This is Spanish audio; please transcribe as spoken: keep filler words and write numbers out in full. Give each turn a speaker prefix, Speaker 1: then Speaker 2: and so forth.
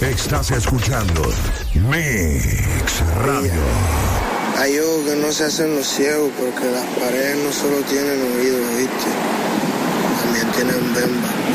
Speaker 1: Estás escuchando Mix Radio.
Speaker 2: Hay ojos que no se hacen los ciegos porque las paredes no solo tienen oídos, ¿viste? También tienen bemba.